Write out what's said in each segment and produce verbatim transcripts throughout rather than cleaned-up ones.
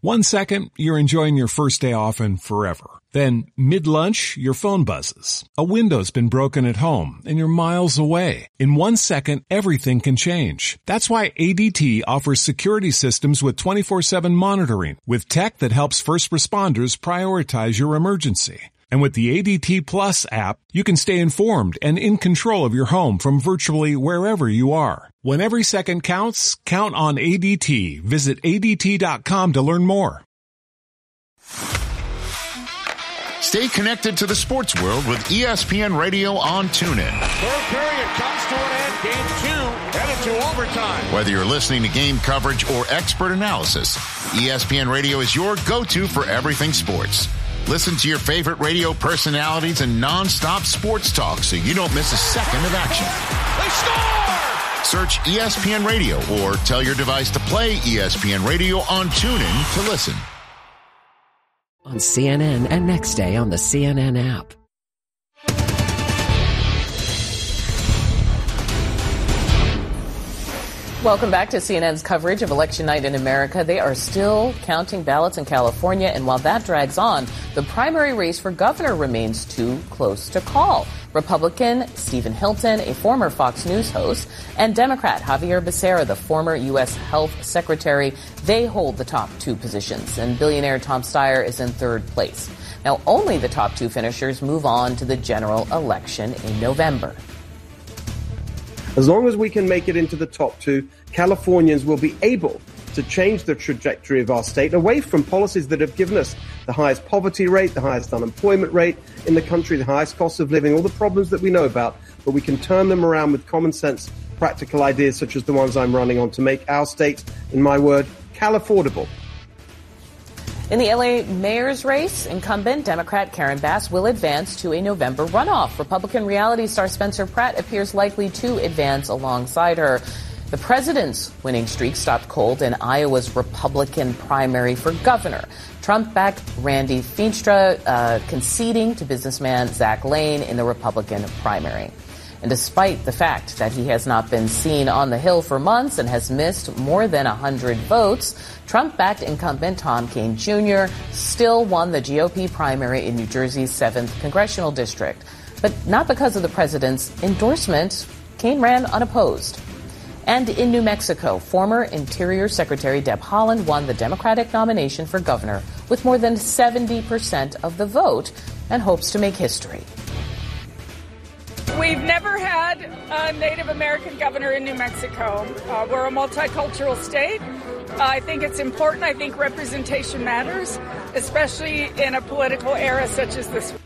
One second, you're enjoying your first day off and forever. Then, mid-lunch, your phone buzzes. A window's been broken at home, and you're miles away. In one second, everything can change. That's why A D T offers security systems with twenty-four seven monitoring, with tech that helps first responders prioritize your emergency. And with the A D T Plus app, you can stay informed and in control of your home from virtually wherever you are. When every second counts, count on A D T. Visit A D T dot com to learn more. Stay connected to the sports world with E S P N Radio on TuneIn. Third period comes to an end. Game two headed to overtime. Whether you're listening to game coverage or expert analysis, E S P N Radio is your go-to for everything sports. Listen to your favorite radio personalities and non-stop sports talk so you don't miss a second of action. They score! Search E S P N Radio or tell your device to play E S P N Radio on TuneIn to listen. On C N N and next day on the C N N app. Welcome back to C N N's coverage of Election Night in America. They are still counting ballots in California, and while that drags on, the primary race for governor remains too close to call. Republican Stephen Hilton, a former Fox News host, and Democrat Xavier Becerra, the former U S Health Secretary, they hold the top two positions, and billionaire Tom Steyer is in third place. Now, only the top two finishers move on to the general election in November. As long as we can make it into the top two, Californians will be able to change the trajectory of our state away from policies that have given us the highest poverty rate, the highest unemployment rate in the country, the highest cost of living, all the problems that we know about. But we can turn them around with common sense, practical ideas such as the ones I'm running on to make our state, in my word, Cal-affordable. In the L A mayor's race, incumbent Democrat Karen Bass will advance to a November runoff. Republican reality star Spencer Pratt appears likely to advance alongside her. The president's winning streak stopped cold in Iowa's Republican primary for governor. Trump-backed Randy Feenstra uh, conceding to businessman Zach Lane in the Republican primary. And despite the fact that he has not been seen on the Hill for months and has missed more than one hundred votes, Trump-backed incumbent Tom Kean Junior still won the G O P primary in New Jersey's seventh congressional district. But not because of the president's endorsement. Kean ran unopposed. And in New Mexico, former Interior Secretary Deb Haaland won the Democratic nomination for governor with more than seventy percent of the vote and hopes to make history. We've never had a Native American governor in New Mexico. Uh, we're a multicultural state. Uh, I think it's important. I think representation matters, especially in a political era such as this.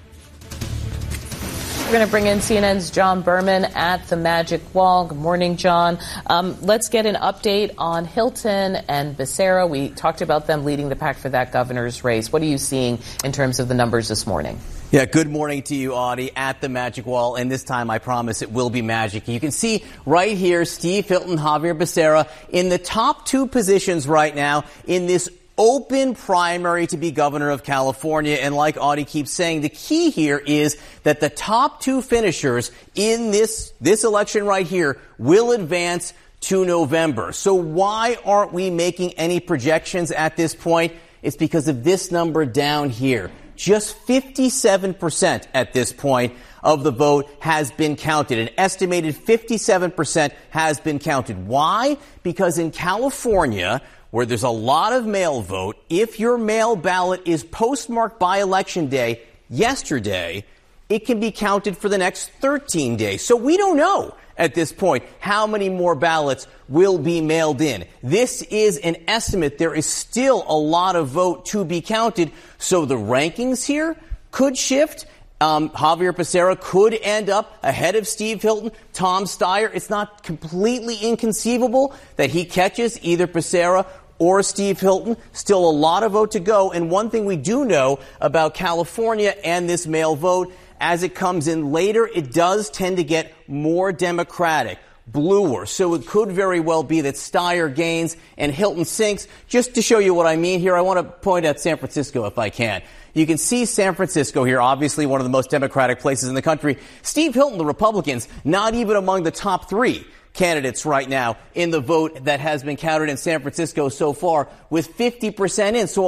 We're going to bring in C N N's John Berman at the Magic Wall. Good morning, John. Um, let's get an update on Hilton and Becerra. We talked about them leading the pack for that governor's race. What are you seeing in terms of the numbers this morning? Yeah, good morning to you, Audie, at the Magic Wall. And this time, I promise it will be magic. You can see right here, Steve Hilton, Xavier Becerra in the top two positions right now in this open primary to be governor of California. And like Audie keeps saying, the key here is that the top two finishers in this, this election right here will advance to November. So why aren't we making any projections at this point? It's because of this number down here. Just fifty-seven percent at this point of the vote has been counted. An estimated fifty-seven percent has been counted. Why? Because in California, where there's a lot of mail vote, if your mail ballot is postmarked by Election Day yesterday, it can be counted for the next thirteen days. So we don't know at this point how many more ballots will be mailed in. This is an estimate. There is still a lot of vote to be counted. So the rankings here could shift. Um, Xavier Becerra could end up ahead of Steve Hilton. Tom Steyer, it's not completely inconceivable that he catches either Becerra or Steve Hilton. Still a lot of vote to go. And one thing we do know about California and this mail vote, as it comes in later, it does tend to get more Democratic, bluer. So it could very well be that Steyer gains and Hilton sinks. Just to show you what I mean here, I want to point at San Francisco if I can. You can see San Francisco here, obviously one of the most Democratic places in the country. Steve Hilton, the Republicans, not even among the top three candidates right now in the vote that has been counted in San Francisco so far, with fifty percent in. So